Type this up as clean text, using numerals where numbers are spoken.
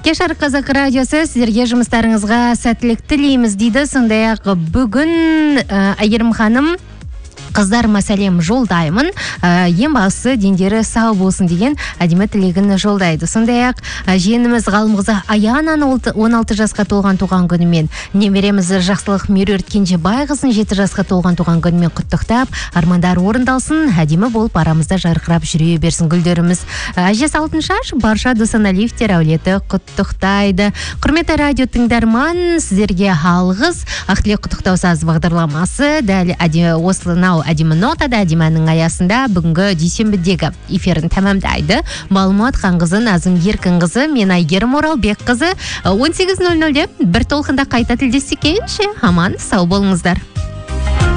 Кешар Қазақ радиосы сіздерге жұмыстарыңызға сәттілік тілейміз дейді. Сондай-ақ бүгін Айгерім ханым қыздарыма сәлем жолдаймын. Ең бастысы дендері сау болсын деген әдемі тілегін жолдайды. Сондай-ақ жиеніміз ғалымқызы Аянаның 16 жасқа толған туған күнімен, немереміз Жақсылық Меруерт Кенжебайқызын 7 жасқа толған туған күнімен құттықтап, армандар орындалсын, әдемі болып арамызда жарқырап жүре берсін гүлдеріміз. Әжес Алтыншаш барша Досаналиевтер әулеті құттықтайды. Құрметті радио тыңдарман, сіздерге алғыс. Ақтілек құттықтау саз бағдарламасы дәл әдемі нотада әдемінің аясында бүгінгі дүйсенбідегі эфирін тәмамдайды. Малымат Қанқызы, Назым Еркінқызы, мен Айгерім Оралбекқызы 18:00-де бір толқында қайта тілдесекенше аман сау болыңыздар.